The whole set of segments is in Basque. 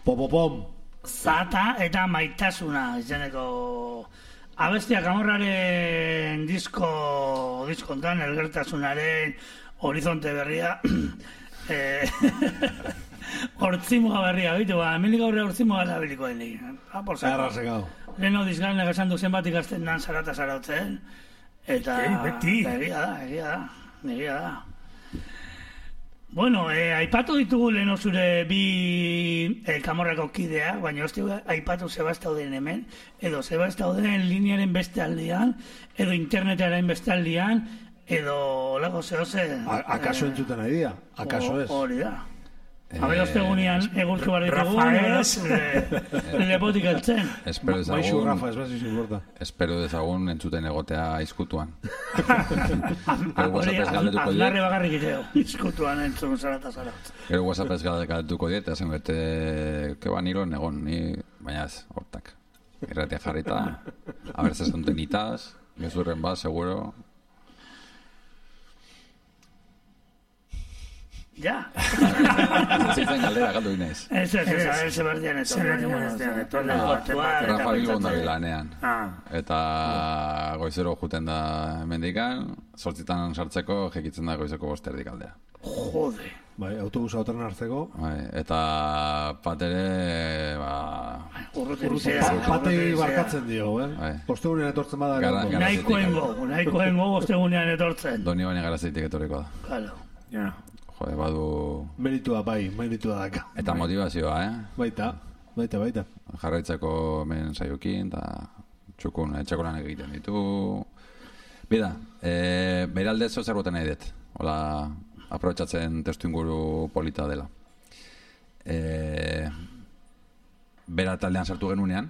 Popopom. Zata eta maitasuna izeneko abestia Camorraren diskontan elgertasunaren horizonte berria hortzimuga berria bitu, hemendik aurre hortzimuga erabiliko denik. Arrasekau. Leno dizgan esan du zenbat ikasten dan zarata zarautzen. Eta beti. Egia da. Bueno, aipatu ditugu leheno zure bi Camorrako kideak, baina aipatu zebastauden hemen, edo zebastauden linearen beste aldean, edo internetaren beste aldean, edo lago zehose... Akaso entzuten ari dira? Akaso ez? Hori da. Habe ostegunean egurtu bar ditugu, lepotik eltzen. Baixu Rafa, ez baziz importa. Espero dezagun entzuten egotea izkutuan. Azlarre bagarrik iteo, izkutuan entzun zarata zarat. Gero WhatsApp ez galdetuko diet, esan bete, keba niro negon, baina ez, hortak. Erratia jarrita, abertzez dontenitaz, gezurren bat, seguro... Ja. Zitzen galdera, galdu inez. Ez berdian eto. Rafa Bilbon da bilanean. Eta goizero juten da mendikan, 8 sartzeko jekitzen da goizeko 5 erdik aldea. Jode. Bai, autobusa otren hartzeko. Eta patere, Patei barkatzen dio, Ostegunean etortzen bada. Nahikoengo ostegunean etortzen. Doni baina garazeitik etorriko da. Claro. Ja. Jode, badu... Meritua daka. Eta motivazioa, Baita. Jarraitzeko hemen saiokin, eta etxeko lanek egiten ditu. Bida, beraldez zerboten nahi dut. Hola, aprobetxatzen testu inguru polita dela. Bera taldean sartu genunean,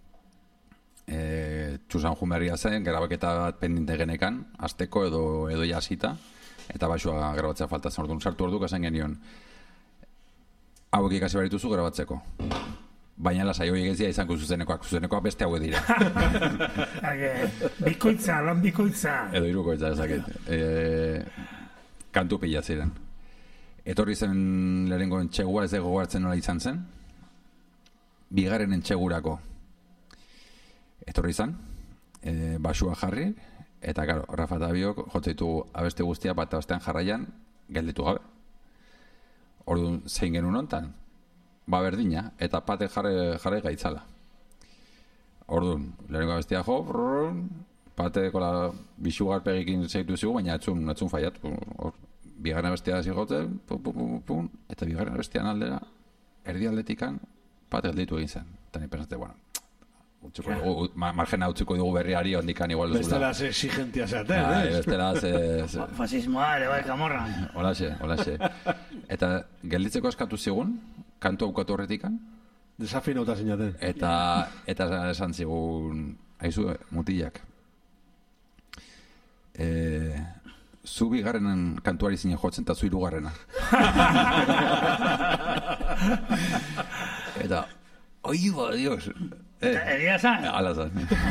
txusan jumerria zen, grabaketa bat pendinte genekan, azteko edo jasita, eta baixua grabatzea faltatzen orduan sartu orduko esan genion hauek ikasi barituzu grabatzeko baina lasai horiek ez dira izango zuzenekoak beste hauek dira bikoitza, lan bikoitza edo hirukoitza ezaket kantu pila ziren etorri zen lehenengo entxegua ez dago hartzen nola izan zen bigarren entxegurako etorri zen baixua jarri eta, karo, Rafa eta biok jotzeitu abeste guztia bat abestean jarraian gelditu gabe. Orduan, zein genuen hontan? Berdina, eta pate jarri gaitzala. Orduan, lehenengo abestia jo, pate kola bisugarpegikin zeitu zigu, baina etzun faiat. Bigarren abestia zigotzen, eta bigarren abestian aldera, erdi aldetikan, pate gelditu egin zen. Eta ni pensate, bueno, margena utzuko dugu berriari ondikan igual duzula. Bestelaz exigentia zeaten, Bestelaz... Fasismoa ere bai Camorra. Holaxe. Eta gelditzeko eskatu zigun, kantu aukatu horretikan. Desafinauta zinaten. Eta esan zigun, aizu, mutilak. Zu bigarrenen kantuari zinen jotzen, eta zu hirugarrena. Eta, oiba, Dios... Egia zan? Ala zan.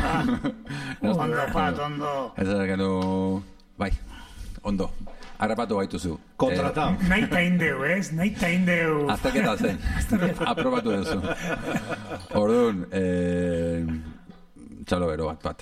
Ondo. Ez da gero... Bai, ondo. Harrapatu baituzu. Kontratau. Naita indeu, ez? Naita indeu. Azterketa zen. Aprobatu duzu. Orduan, txalo bero bat.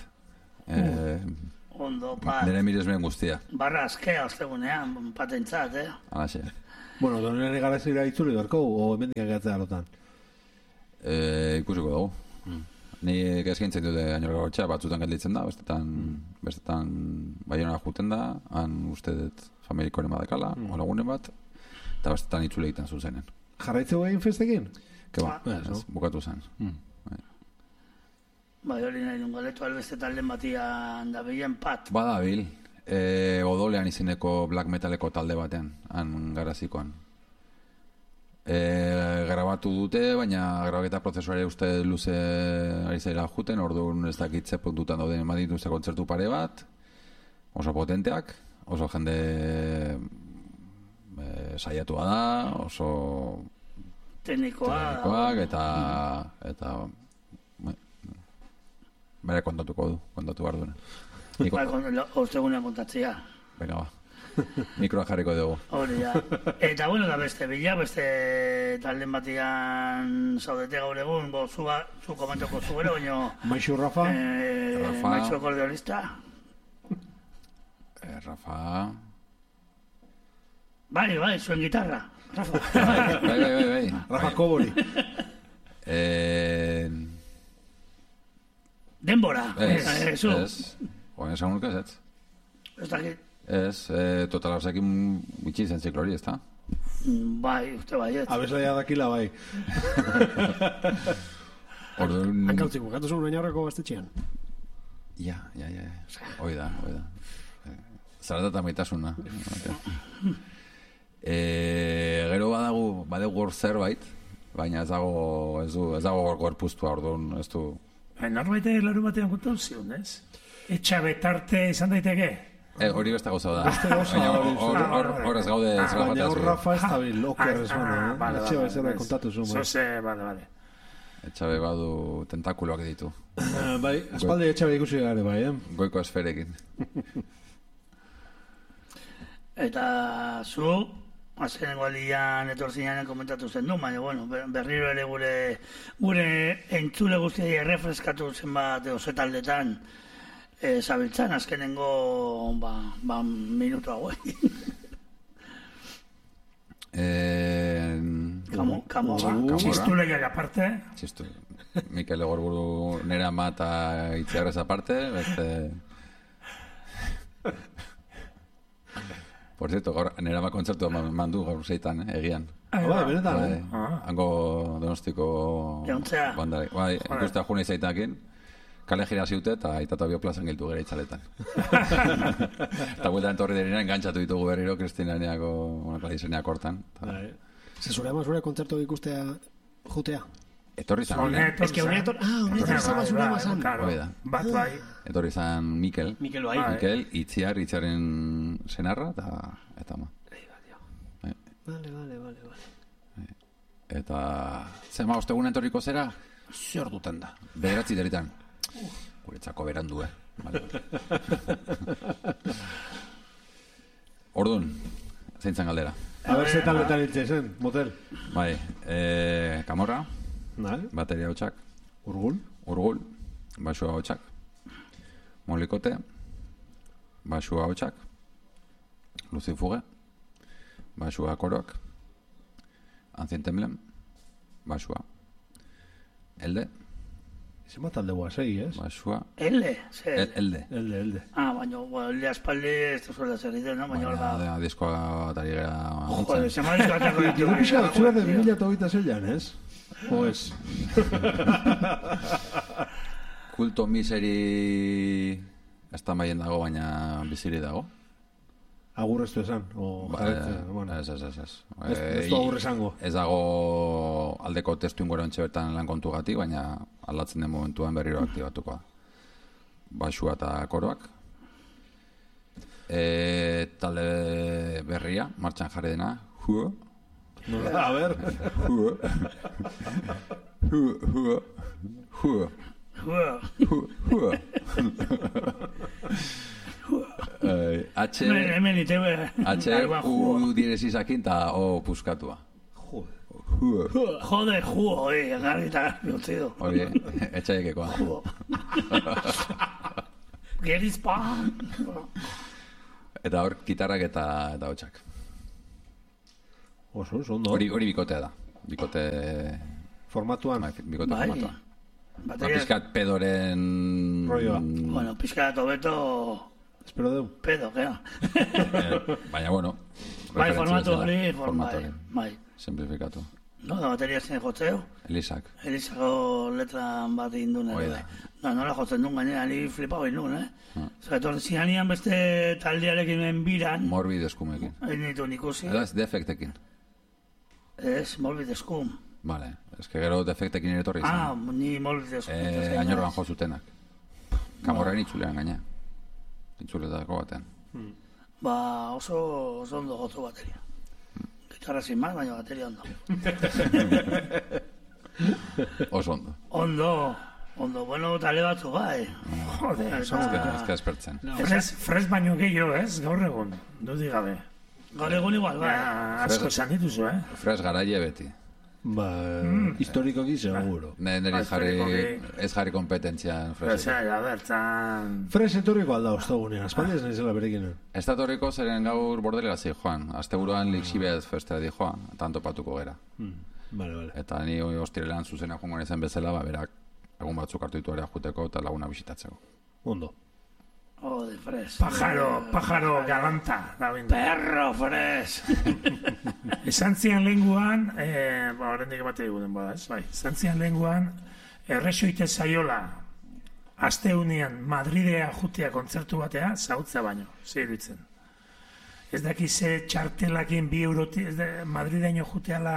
Ondo, pat. Nire miresmen guztia. Barra azkea ostegunean, patentzat, Alaxe. Bueno, donen egarazira itzuli berko, o emendik agatzea alotan? Ikusiko dugu. Ni eskaintzen dute gainor gautxa, batzutan gelditzen da, bestetan Baionara juten da, han uste dut familikoren badakala, olagunen bat, eta bestetan itzule egiten zuzenen. Jarraitzeu egin festekin? Keba, bukatu zen. Hori nahi nun galetu albeste talden batian da bilen pat. Badabil, odolean izeneko black metaleko talde batean, han garazikoan. Grabatu dute, baina grabaketa prozesuare uste luze ari zaila juten, orduan ez dakitze puntutan dauden eman dituzte kontzertu pare bat, oso potenteak, oso jende saiatua da, oso teknikoak eta bere kontatu behar duena. Ostegunean kontatzea. Venga, ba. Mikroa jarriko dugu. Hori da. Eta bueno, da beste talden batian zaudete gaur egun, zu komentoko zuero, baina... Maixu Rafa? Rafa. Maixu akordeonista. Rafa... Bai, zuen gitarra. Rafa. Bai. Rafa Kobori. Denbora. Ez. Oen esan urkez, ez? Ez dakit. Ez, total horzekin bitxi zen ziklori, ez da? Bai, uste baiet. Abeslaia dakila bai. Orduan... Hankautzik, bukatu zuen nahi horreko gaztetxean. Ja. Hoi da. Zaratata maitasuna. Gero badegu hor zerbait, baina ez dago gorpuztua, orduan, ez du... Norbait larun batean kontatu zion, ez? Etxabetarte izan daiteke? Hori beste gauza da. Beste gauza da. Hor ez gaude Baina hor Rafa ez dabil, oker ez bana, etxe bai zerbait kontatu zuen. Zose, bale. Etxabe badu tentakuloak ditu. Bai, aspaldi etxe bai ikusi gare bai, Goiko esferekin. Eta zu, azkenengo aldian etorzinean komentatu zen du, baina bueno, berriro ere gure entzule guztiei errefreskatu zenbat osetaldetan zabiltzan, azkenengo minutu hauek. Kamora. Txistuleak aparte. Txistu. Mikel Egorburu nera mata itziarrez aparte, beste... Por cierto, gaur nera ma kontzertu mandu gaur zeitan, egian. Bai, benetan, Hango donostiko Jauntzea. bandari. Bai, ikustea june izaitakin, kale gira ziute eta aitata bioplazan giltu gara itzaletan. Eta bueltan torri denean engantzatu ditugu berriro Kristinaneako, izeneak hortan. Zure ama zure kontzertu ikustea jutea? Etorri zan honen. Ez que honetan zure ama zan. Bat bai. Etorri zan Mikel. Mikel bai. Mikel, itziaren senarra eta ma. Vale. Eta zema ostegun etorriko zera, zer duten da. Bederatzi deritan. Guretzako berandu, Vale. Orduan, zeintzan galdera. A ber, zetan letan hiltzen, motel. Bai, kamorra, Nal, bateria hotxak, urgul. basua hotxak, molikote, basua hotxak, luzifuge, basua koroak, antzintemlen, basua, elde, Zenbat talde guazegi, ez? basua, Elle, zer. elde. Elde. Baina, elle aspaldi ez da zuela zer egiten, no? Baina, Baina diskoa tari gara joder, zema disko atako ditu. Diru pixka batzua de 2026an, ez? O ez? Kulto miseri ez da maien dago, baina biziri dago. Agur ez du esan, o jarretzen, bueno. Ez. Ez du agur esango. Ez dago aldeko testu ingoro bertan lan kontu gati, baina aldatzen den momentuan berriro aktibatuko da. Basua eta koroak. Talde berria, martxan jarri dena, Huo. A ber. Huo. H Hemen iteue. U diresizakin eta O puskatua. Joder, juo, garri eta garri utzi du. Hori, etxaiekekoa. Juo. Gerizpan. Eta hor, gitarrak eta hotxak. Oso, ondo. Hori bikotea da. Bikote... Formatuan. Bikote Bai. formatuan. Bateria. Pizkat pedoren... Rolloa. Bueno, pizkat hobeto Espero deu. pedo, kera. Baina, bueno... Bai, formatu referentzia hori, bezala. bai. Simplifikatu. No, da bateria zen jotzeu. Elisak. Elizako letran bat egin duen. Hoi da. Nola jotzen duen gainera, ni flipau egin duen, Zer, etorri zianian beste taldearekin enbiran, Morbid eskumekin. egin ditu ikusi. Edo ez defektekin. Ez, Morbid Eskum. Vale. Ez que gero defektekin ere etorri izan. Ni Morbid Eskum. Ainorban jo zutenak. Kamorren itzulean gaina. Itzuletako batean. Oso ondo jotzu bateria. Gitarra sin más, baina bateria ondo. Oso ondo. Ondo. Ondo, bueno, tale batzu bai. Joder, Ez espertzen. Fres baino gehiago, ez? Gaur egun, dudi gabe. Gaur egun igual, bai. Asko esan dituzu, Fres garaile beti. Ba, historikoki seguro. Neri ez jarri kompetentzian Fres. Bertan... Fres etorriko alda ostogunean, aspaldi ez naizela berekin. Ez da torriko zeren gaur bordelera zi joan. Asteburuan Lixibez festera di joan, tanto patuko gera. Vale. Eta ni ostirelan zuzena joango izan bezala, berak egun batzuk hartu ditu ere juteko eta laguna bisitatzeko. Ondo. Jode, Fres. Pájaro galanta. Perro, Fres. Esan zian lenguan, horrendik bate diguden bada, ez? Bai, esan zian lenguan, erresoite zaiola, asteunean Madridea jutea kontzertu batea, zautza baino, zeiritzen. Ez dakize txartelakin 2 euroti, Madrideño juteala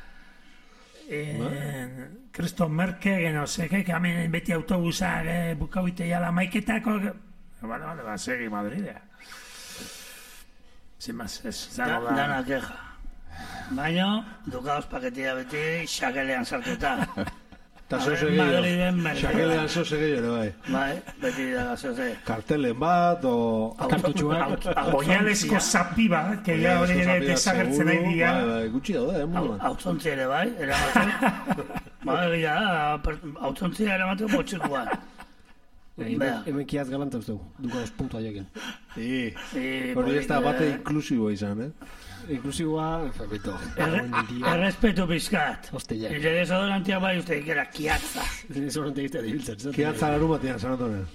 Kristo Merke, no seke, hemen beti autobusak bukauite jala maiketako, Vale, segi Madridea. Sin más, ez dago da. Dana keja. Baina, dukaos paketia beti xakelean sartuta. Eta zoze Madriden gehiago. Xakelean zoze gehiago, bai. Bai, beti da zoze. Kartelen bat, o... Kartutxuak. Oinalesko zapi bat, que ya hori ere desagertzen nahi dira. Bai, gutxi daude, munduan. Hautzontzi ere, bai, eramaten. Bai, ja, hautzontzi eramaten botxukuan. Hemen kiaz galanta uste dugu, puntua jakin. Hori ez da bate inklusiboa izan, Inklusiboa, fabito. Errespetu pizkat. Hostia. Ire desodorantia bai uste ikera kiatza. Desodorantia iztea dibiltzen. Kiatza laru batean, San Antonio.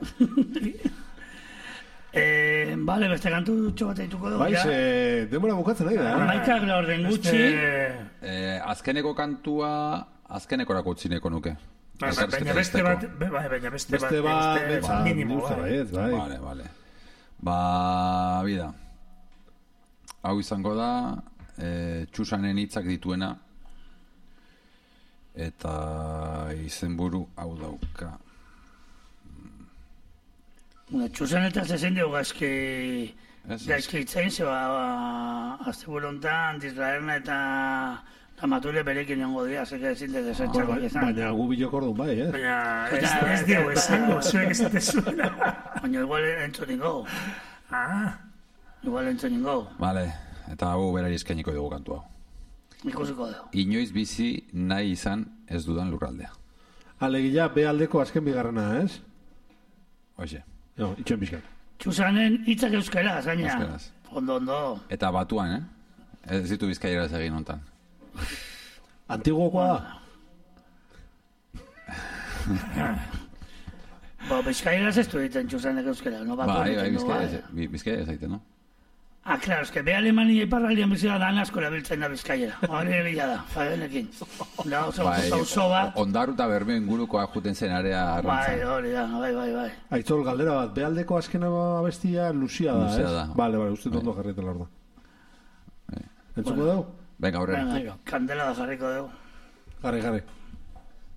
Bale, beste kantu txobate dituko dugu, Baiz, demora bukatzen nahi da. Maikak la orden gutxi. Azkeneko kantua, azkenekorako utzineko nuke. Baina beste bat, minimo, bai. Vale. Ba, bida. Hau izango da, Txusanen hitzak dituena, eta izenburu hau dauka. Txusan eta zezen dugu gaizki itzain, zeba azte burontan, Disraerna eta Mature berekin jongo dira, zeke ezin de desentxako izan. Baina gu bilok orduan bai, Baina ez dugu esango, zuek ez dute zuena. Baina igual entzunin gau. Igual entzunin gau. Vale, eta hau berari eskainiko dugu kantu hau. Ikusiko dugu. Inoiz bizi nahi izan ez dudan lurraldea. Alegia, B aldeko azken bigarrena, ez? Hoxe. No, itxoen bizkat. Txusanen hitzak euskaraz, gaina. Euskaraz. Ondo. Eta batuan, Ez ditu bizkaieraz egin hontan. Antiguokoa da? Bizkaieraz ez du egiten Txusanek euskara, no? Bai, bizkaieraz egiten, no? Claro, es que be Alemania iparraldian bizia da asko erabiltzen da Bizkaia. Hori egia da, fabenekin. Da, oso bat. Ondaru eta Bermeo ingurukoa juten zen area arrantzan. Bai, hori da, bai. Aitzol, galdera bat, bealdeko azkena abestia Lucia da, Lucia da. Vale, uste tondo jarrietan lor da. Entzuko dugu? Venga, aurrera. Kandela da jarriko dugu. Jarri.